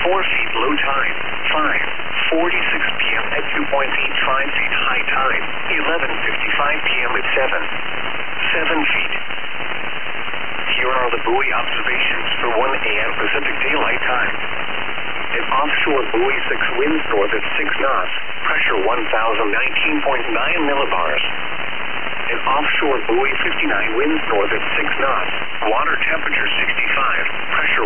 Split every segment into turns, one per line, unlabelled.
4 feet low tide. 5:46 p.m. at 2.85 feet high tide. 11:55 p.m. at 7 feet. Here are the buoy observations for 1 a.m. Pacific Daylight Time. At offshore buoy 6, winds north at 6 knots, pressure 1019.9 millibars. At offshore buoy 59, winds north at 6 knots, water temperature 65, pressure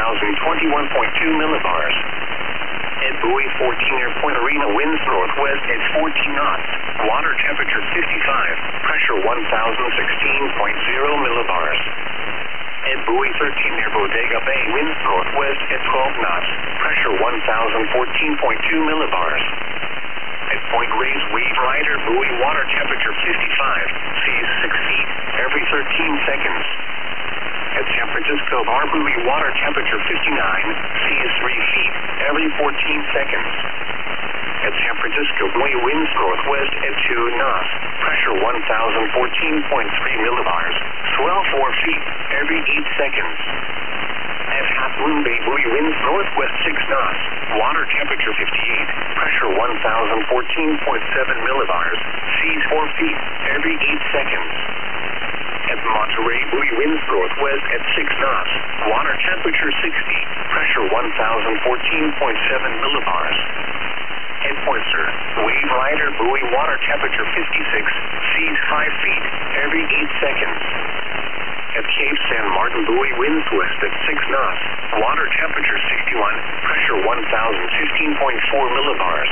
1021.2 millibars. At buoy 14 near Point Arena, winds northwest at 14 knots, water temperature 55, pressure 1016.0 millibars. At buoy 13 near Bodega Bay, winds northwest at 12 knots, pressure 1014.2 millibars. At Point Reyes, wave rider buoy, water temperature 55, seas 6 feet every 13 seconds. At San Francisco Bar buoy, water temperature 59, seas 3 feet every 14 seconds. At San Francisco buoy, winds northwest at 2 knots, pressure 1014.3 millibars, swell 4 feet every 8 seconds. At Half Moon Bay buoy, winds northwest 6 knots, water temperature 58, pressure 1014.7 millibars, seas 4 feet every 8 seconds. At Monterey buoy, winds northwest at 6 knots, water temperature 60, pressure 1014.7 millibars. At Pointer, wave rider buoy, water temperature 56, seas 5 feet every 8 seconds. At Cape San Martin buoy, winds west at 6 knots, water temperature 61, pressure 1015.4 millibars.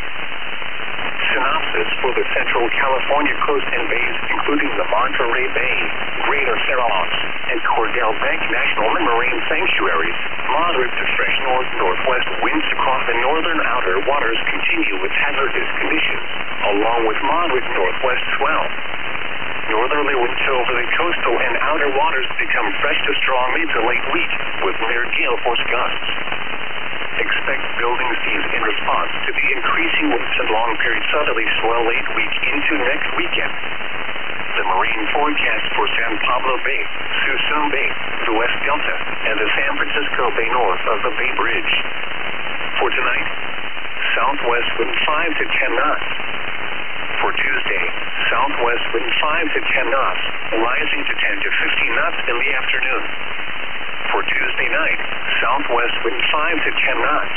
Synopsis for the Central California coast and bays, including the Monterey Bay, Greater Farallones, and Cordell Bank National Marine Sanctuaries. Moderate to fresh north-northwest winds across the northern outer waters continue with hazardous conditions, along with moderate northwest swell. Northerly winds over the coastal and outer waters become fresh to strong mid to late week, with near gale force gusts. Expect building seas in response to the increasing winds and long-period southerly swell late week into next weekend. The marine forecast for San Pablo Bay, Suisun Bay, the West Delta, and the San Francisco Bay north of the Bay Bridge. For tonight, southwest wind 5 to 10 knots. For Tuesday, southwest wind 5 to 10 knots, rising to 10 to 15 knots in the afternoon. For Tuesday night, southwest wind 5 to 10 knots.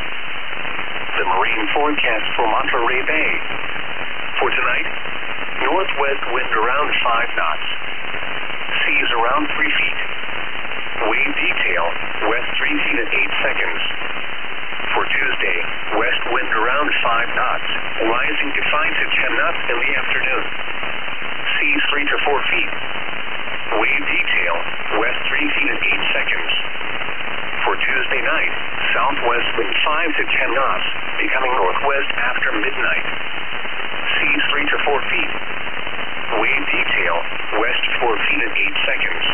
The marine forecast for Monterey Bay. For tonight, northwest wind around 5 knots. Seas around 3 feet. Wave detail, west 3 feet at 8 seconds. For Tuesday, west wind around 5 knots, rising to 5 to 10 knots in the afternoon. Seas 3 to 4 feet. Wave detail, west 3 feet at 8 seconds. For Tuesday night, southwest wind 5 to 10 knots, becoming northwest after midnight. Seas 3 to 4 feet. Wave detail, west 4 feet at 8 seconds.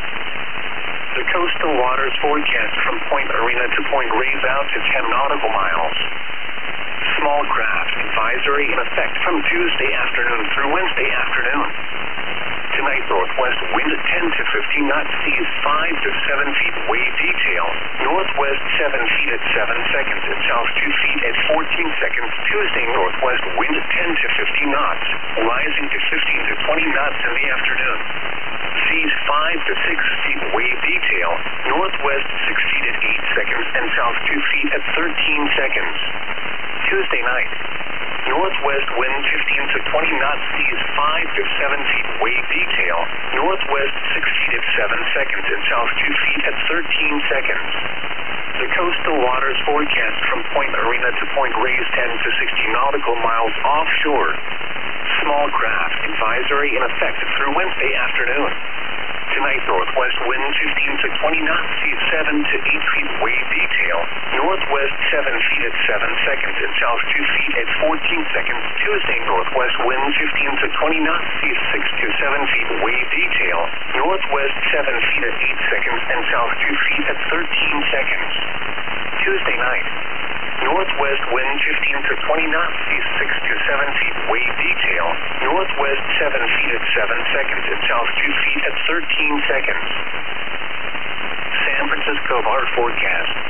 The coastal waters forecast from Point Arena to Point Reyes out to 10 nautical miles. Small craft advisory in effect from Tuesday afternoon through Wednesday afternoon. Tonight, northwest wind at 10 to 15 knots, seas 5 to 7 feet, wave detail. Northwest 7 feet at 7 seconds, and south 2 feet at 14 seconds. Tuesday, northwest wind at 10 to 15 knots, rising to 15 to 20 knots in the afternoon. Seas 5 to 6 feet, wave detail. Northwest 6 feet at 8 seconds, and south 2 feet at 13 seconds. Tuesday night, northwest wind 15 to 20 knots, seas 5 to 7 feet, wave detail. Northwest 6 feet at 7 seconds, and south 2 feet at 13 seconds. The coastal waters forecast from Point Arena to Point Reyes 10 to 60 nautical miles offshore. Small craft advisory in effect through Wednesday afternoon. Tonight, northwest wind 15 to 20 knots, seas 7 to 8 feet, wave detail. Northwest 7 feet at 7 seconds, and south 2 feet at 14 seconds. Tuesday, northwest wind 15 to 20 knots, seas 6 to 7 feet, wave detail. Northwest 7 feet at 8 seconds, and south 2 feet at 13 seconds. Tuesday night, northwest wind 15 to 20 knots, seas 6 to 7 feet, wave detail. Northwest 7 feet at 7 seconds, and south 2 feet at 13 seconds. San Francisco Bar forecast.